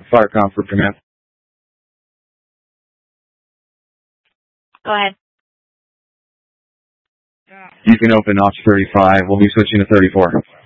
Fire Comfort Command. Go ahead. You can open Ops 35. We'll be switching to 34.